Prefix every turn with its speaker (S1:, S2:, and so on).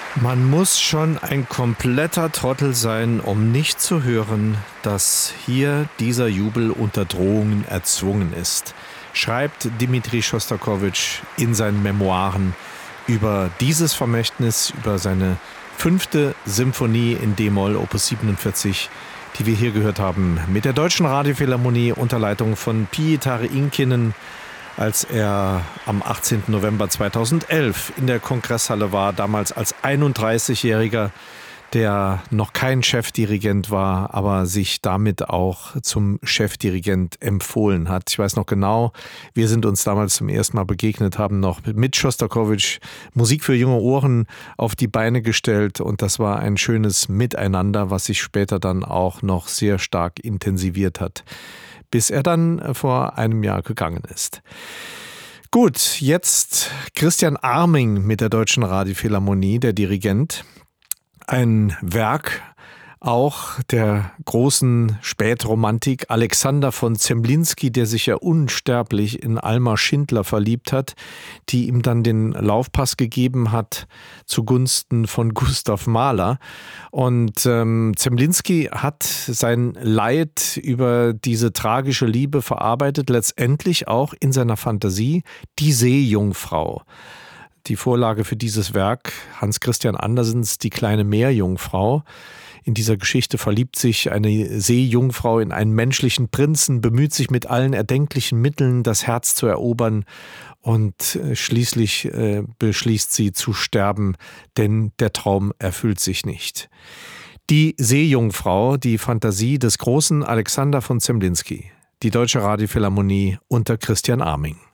S1: Man muss schon ein kompletter Trottel sein, um nicht zu hören, dass hier dieser Jubel unter Drohungen erzwungen ist, schreibt Dmitri Schostakowitsch in seinen Memoiren über dieses Vermächtnis, über seine 5. Symphonie in D-Moll, Opus 47, die wir hier gehört haben, mit der Deutschen Radiophilharmonie unter Leitung von Pietari Inkinen, als er am 18. November 2011 in der Kongresshalle war, damals als 31-Jähriger, der noch kein Chefdirigent war, aber sich damit auch zum Chefdirigent empfohlen hat. Ich weiß noch genau, wir sind uns damals zum ersten Mal begegnet, haben noch mit Schostakowitsch Musik für junge Ohren auf die Beine gestellt und das war ein schönes Miteinander, was sich später dann auch noch sehr stark intensiviert hat, bis er dann vor einem Jahr gegangen ist. Gut, jetzt Christian Arming mit der Deutschen Radiophilharmonie, der Dirigent. Ein Werk auch der großen Spätromantik Alexander von Zemlinsky, der sich ja unsterblich in Alma Schindler verliebt hat, die ihm dann den Laufpass gegeben hat zugunsten von Gustav Mahler. Und Zemlinsky hat sein Leid über diese tragische Liebe verarbeitet, letztendlich auch in seiner Fantasie Die Seejungfrau. Die Vorlage für dieses Werk Hans Christian Andersens Die kleine Meerjungfrau. In dieser Geschichte verliebt sich eine Seejungfrau in einen menschlichen Prinzen, bemüht sich mit allen erdenklichen Mitteln, das Herz zu erobern und schließlich beschließt sie zu sterben, denn der Traum erfüllt sich nicht. Die Seejungfrau, die Fantasie des großen Alexander von Zemlinsky. Die Deutsche Radiophilharmonie unter Christian Arming.